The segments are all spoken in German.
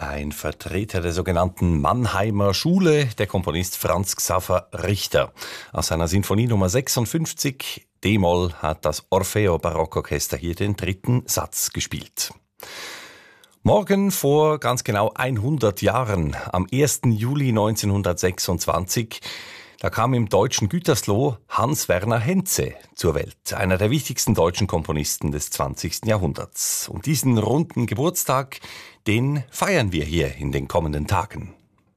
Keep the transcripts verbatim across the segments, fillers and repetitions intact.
Ein Vertreter der sogenannten Mannheimer Schule, der Komponist Franz Xaver Richter. Aus seiner Sinfonie Nummer sechsundfünfzig, D-Moll, hat das Orfeo Barockorchester hier den dritten Satz gespielt. Morgen vor ganz genau hundert Jahren, am ersten Juli neunzehnhundertsechsundzwanzig, da kam im deutschen Gütersloh Hans Werner Henze zur Welt, einer der wichtigsten deutschen Komponisten des zwanzigsten Jahrhunderts. Und diesen runden Geburtstag, den feiern wir hier in den kommenden Tagen.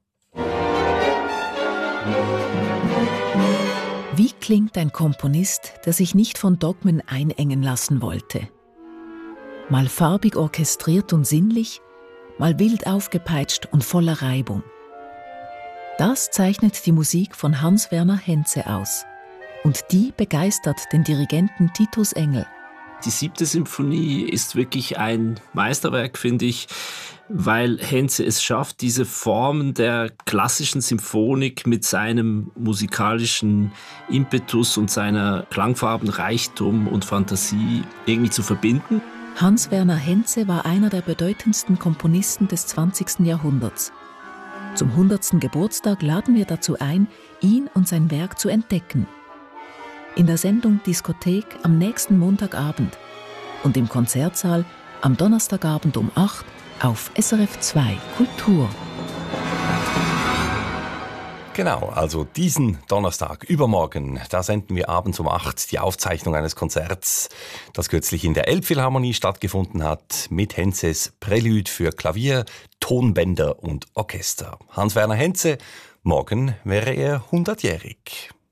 Wie klingt ein Komponist, der sich nicht von Dogmen einengen lassen wollte? Mal farbig orchestriert und sinnlich, mal wild aufgepeitscht und voller Reibung. Das zeichnet die Musik von Hans Werner Henze aus. Und die begeistert den Dirigenten Titus Engel. Die siebte Symphonie ist wirklich ein Meisterwerk, finde ich, weil Henze es schafft, diese Formen der klassischen Symphonik mit seinem musikalischen Impetus und seiner Klangfarbenreichtum und Fantasie irgendwie zu verbinden. Hans Werner Henze war einer der bedeutendsten Komponisten des zwanzigsten Jahrhunderts. Zum hundertsten Geburtstag laden wir dazu ein, ihn und sein Werk zu entdecken. In der Sendung Diskothek am nächsten Montagabend und im Konzertsaal am Donnerstagabend um acht auf S R F zwei Kultur. Genau, also diesen Donnerstag, übermorgen, da senden wir abends um acht die Aufzeichnung eines Konzerts, das kürzlich in der Elbphilharmonie stattgefunden hat, mit Henzes Prälude für Klavier, Tonbänder und Orchester. Hans Werner Henze, morgen wäre er hundertjährig.